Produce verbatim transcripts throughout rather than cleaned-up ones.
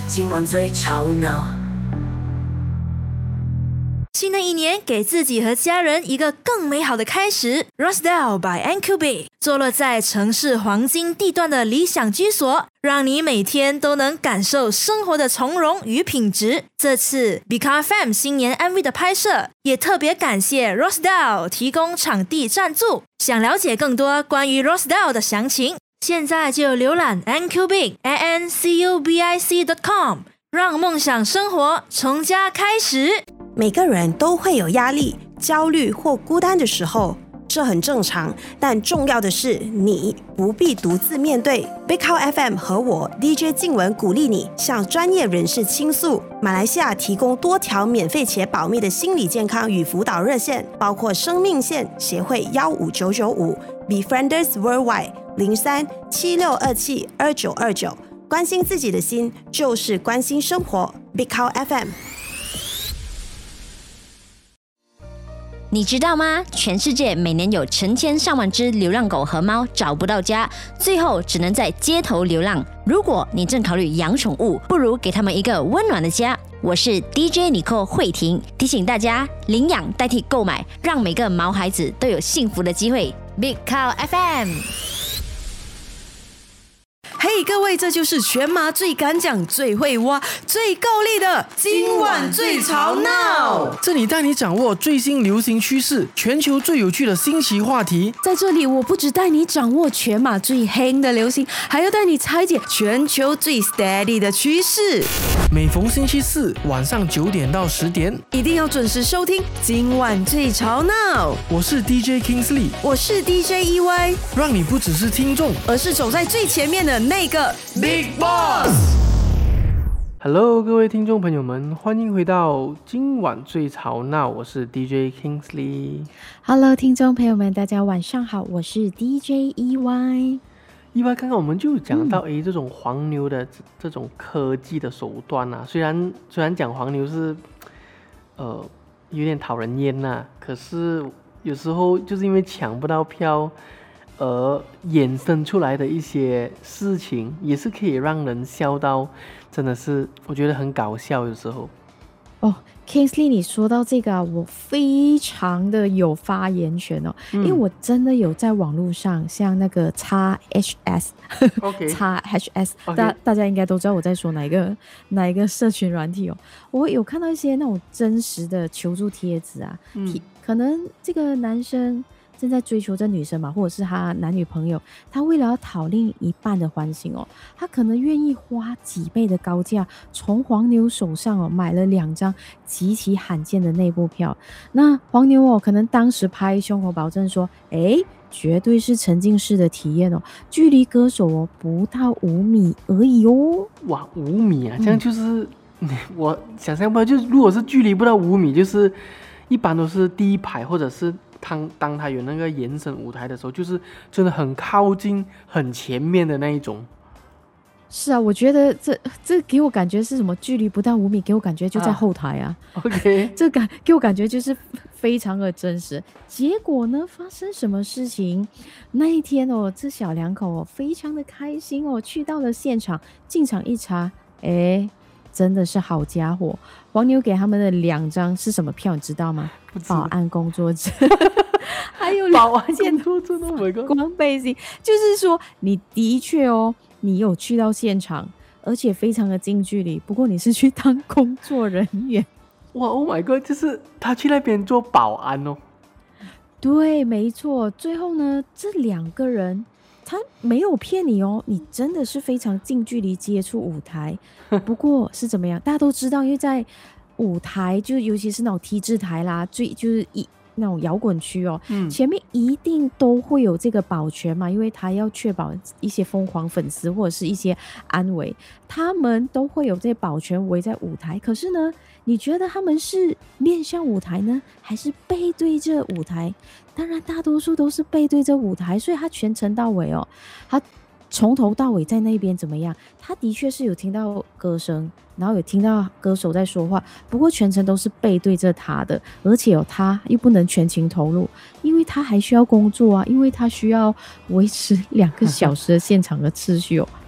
今晚最吵闹。 新的一年，给自己和家人一个更美好的开始。Rosedale by N Q B 坐落在城市黄金地段的理想居所，让你每天都能感受生活的从容与品质。这次 Bika F M 新年 M V 的拍摄，也特别感谢 Rosedale 提供场地赞助。想了解更多关于 Rosedale 的详情，现在就浏览 N Q B A N C U B I C dot com， 让梦想生活从家开始。 每个人都会有压力、焦虑或孤单的时候，这很正常。但重要的是，你不必独自面对。Big Cow F M 和我 D J 静文鼓励你向专业人士倾诉。马来西亚提供多条免费且保密的心理健康与辅导热线，包括生命线协会幺五九九五、Befrienders Worldwide 零三七六二七二九二九。关心自己的心，就是关心生活。Big Cow F M。 你知道吗？全世界每年有成千上万只流浪狗和猫找不到家，最后只能在街头流浪。如果你正考虑养宠物，不如给他们一个温暖的家。我是 D J Nicole 慧婷，提醒大家领养代替购买，让每个毛孩子都有幸福的机会。Big Cow F M。 嘿、hey, 各位，这就是全马最敢讲、最会挖、最够力的今晚最吵闹。 这里带你掌握最新流行趋势，全球最有趣的新奇话题。 在这里，我不只带你掌握全马最夯的流行，还要带你拆解全球最 steady 的趋势。 每逢星期四晚上九点到十点， 一定要准时收听今晚最吵闹。 我是 D J Kingsley， 我是 D J E Y， 让你不只是听众， 而是走在最前面的那个 Big Boss。Hello， 各位听众朋友们，欢迎回到今晚最吵闹，我是 D J Kingsley。Hello， 听众朋友们，大家晚上好，我是 D J E Y。E Y， 刚刚我们就讲到，哎、嗯，这种黄牛的 这, 这种科技的手段啊，虽然虽然讲黄牛是，呃，有点讨人厌呐、啊，可是有时候就是因为抢不到票，而衍生出来的一些事情，也是可以让人笑到，真的是我觉得很搞笑，有时候。 哦 Kingsley 你说到这个啊，我非常的有发言权哦、嗯、因为我真的有在网络上像那个 X H S OK X H S、okay. 大, 大家应该都知道我在说哪一个哪一个社群软体哦，我有看到一些那种真实的求助贴子啊、嗯、可能这个男生正在追求这女生嘛，或者是他男女朋友，他为了要讨另一半的欢心哦，他可能愿意花几倍的高价从黄牛手上哦买了两张极其罕见的内部票。那黄牛哦可能当时拍胸口保证说，诶绝对是沉浸式的体验哦，距离歌手哦不到五米而已哦。 哇，五米啊，这样就是、嗯、我想象不到，就是如果是距离不到五米，就是一般都是第一排或者是当当他有那个延伸舞台的时候，就是真的很靠近很前面的那一种。 是啊，我觉得这这给我感觉是什么？距离不到五米，给我感觉就在后台啊。 啊 OK， 这感给我感觉就是非常的真实。结果呢，发生什么事情？那一天哦，这小两口哦，非常的开心哦，去到了现场，进场一查，哎。真的是好家伙，黄牛给他们的两张是什么票你知道吗？保安工作证还有保安工作证都没光背心，就是说你的确哦你有去到现场，而且非常的近距离，不过你是去当工作人员。 哇 Oh my god， 就是他去那边做保安哦。 对，没错。最后呢，这两个人他没有骗你哦，你真的是非常近距离接触舞台。不过是怎么样，大家都知道，因为在舞台就尤其是那种 T 字台啦，最就是一那种摇滚区哦、嗯，前面一定都会有这个保全嘛，因为他要确保一些疯狂粉丝或者是一些安危，他们都会有这些保全围在舞台。可是呢，你觉得他们是面向舞台呢，还是背对着舞台？当然大多数都是背对着舞台，所以他全程到尾哦，他从头到尾在那边怎么样？他的确是有听到歌声，然后有听到歌手在说话，不过全程都是背对着他的，而且有、哦、他又不能全情投入，因为他还需要工作啊，因为他需要维持两个小时的现场的秩序哦。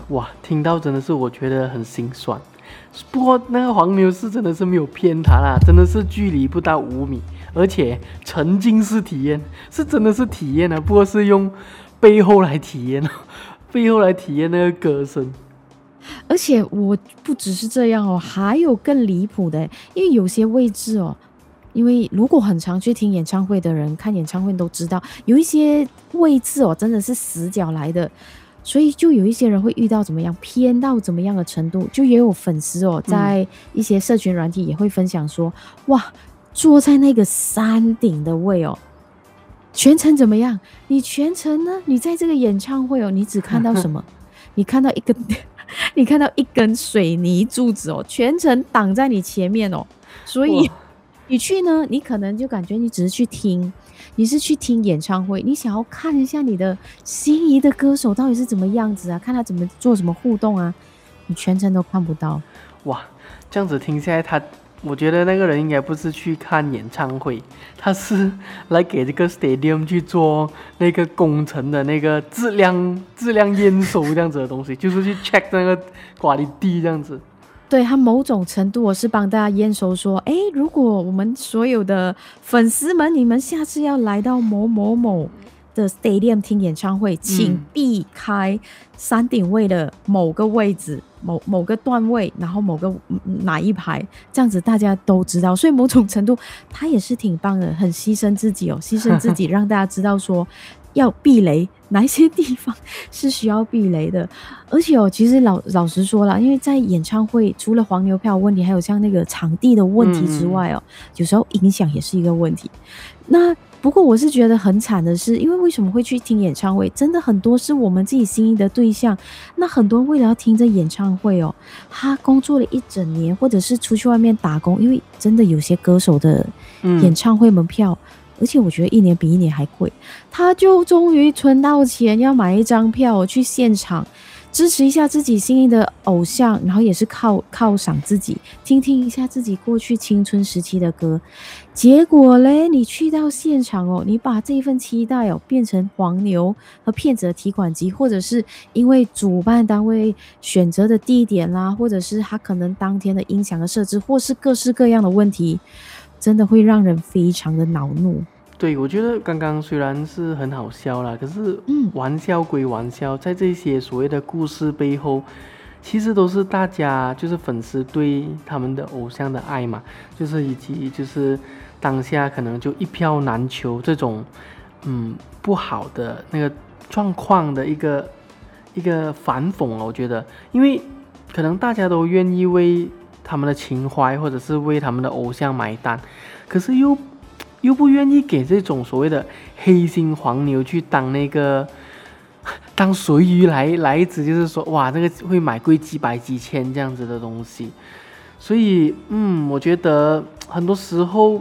哇，听到真的是我觉得很心酸。不过那个黄牛是真的是没有骗他啦，真的是距离不到五米，而且沉浸式体验，是真的是体验啊，不过是用背后来体验，背后来体验那个歌声。 而且我不只是这样哦，还有更离谱的，因为有些位置哦，因为如果很常去听演唱会的人，看演唱会都知道，有一些位置哦，真的是死角来的。所以就有一些人会遇到怎么样偏到怎么样的程度，就也有粉丝哦，在一些社群软体也会分享说，嗯、哇，坐在那个山顶的位哦，全程怎么样？你全程呢？你在这个演唱会哦，你只看到什么？你看到一根，你看到一根水泥柱子哦，全程挡在你前面哦，所以你去呢，你可能就感觉你只是去听。你是去听演唱会，你想要看一下你的心仪的歌手到底是怎么样子啊，看他怎么做什么互动啊，你全程都看不到。 哇，这样子听下来，他我觉得那个人应该不是去看演唱会，他是来给这个 stadium 去做那个工程的那个质量质量验收这样子的东西，就是去 check 那个quality这样子。 对，他某种程度我是帮大家验收说，哎，如果我们所有的粉丝们，你们下次要来到某某某的 stadium 听演唱会，请避开山顶位的某个位置，某某个段位，然后某个哪一排，这样子大家都知道。所以某种程度他也是挺棒的，很牺牲自己哦，牺牲自己让大家知道说要避雷，哪一些地方是需要避雷的。而且哦，其实老老实说啦，因为在演唱会除了黄牛票问题，还有像那个场地的问题之外哦，嗯、有时候影响也是一个问题。那不过我是觉得很惨的是，因为为什么会去听演唱会？真的很多是我们自己心仪的对象，那很多人为了要听这演唱会哦，他工作了一整年，或者是出去外面打工，因为真的有些歌手的演唱会门票。嗯而且我觉得一年比一年还贵，他就终于存到钱要买一张票去现场支持一下自己心仪的偶像，然后也是犒犒赏自己，听听一下自己过去青春时期的歌。结果嘞，你去到现场哦，你把这一份期待哦变成黄牛和骗子的提款机，或者是因为主办单位选择的地点啦，或者是他可能当天的音响的设置，或是各式各样的问题。真的会让人非常的恼怒。 对，我觉得刚刚虽然是很好笑啦，可是玩笑归玩笑，在这些所谓的故事背后，其实都是大家就是粉丝对他们的偶像的爱嘛，就是以及就是当下可能就一票难求这种嗯不好的那个状况的一个一个反讽啊，我觉得，因为可能大家都愿意为他们的情怀或者是为他们的偶像买单，可是又又不愿意给这种所谓的黑心黄牛去当那个当随鱼来来一直就是说哇那个会买贵几百几千这样子的东西，所以嗯我觉得很多时候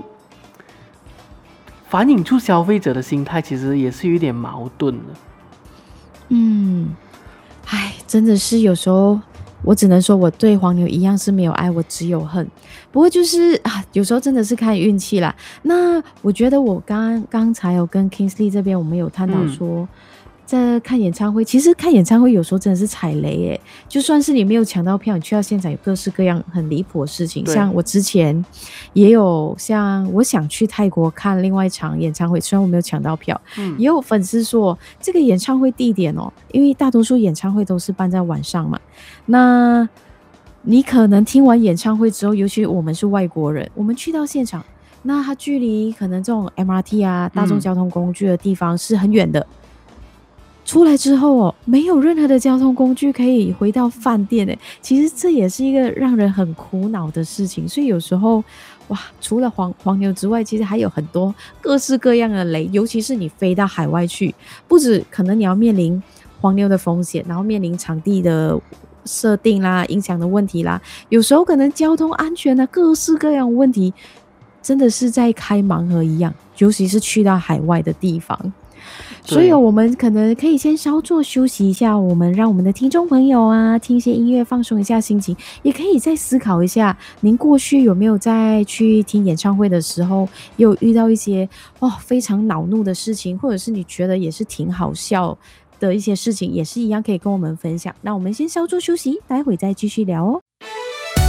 反映出消费者的心态其实也是有点矛盾的。 嗯，唉，真的是有时候我只能说我对黄牛一样是没有爱，我只有恨。不过就是啊，有时候真的是看运气啦。那我觉得我刚刚才有跟 Kingsley 这边我们有探讨说、嗯、在看演唱会，其实看演唱会有时候真的是踩雷耶，就算是你没有抢到票，你去到现场有各式各样很离谱的事情。像我之前也有像我想去泰国看另外一场演唱会，虽然我没有抢到票、嗯、也有粉丝说这个演唱会地点哦，因为大多数演唱会都是办在晚上嘛，那你可能听完演唱会之后，尤其我们是外国人，我们去到现场，那它距离可能这种 M R T 啊大众交通工具的地方是很远的、嗯、出来之后哦，没有任何的交通工具可以回到饭店诶，其实这也是一个让人很苦恼的事情。所以有时候哇，除了黄黄牛之外，其实还有很多各式各样的雷，尤其是你飞到海外去，不止可能你要面临黄牛的风险，然后面临场地的设定啦、影响的问题啦，有时候可能交通安全啊，各式各样的问题，真的是在开盲盒一样，尤其是去到海外的地方。所以我们可能可以先稍作休息一下，我们让我们的听众朋友啊听一些音乐放松一下心情，也可以再思考一下您过去有没有在去听演唱会的时候有遇到一些哦非常恼怒的事情，或者是你觉得也是挺好笑的一些事情，也是一样可以跟我们分享。那我们先稍作休息，待会再继续聊哦。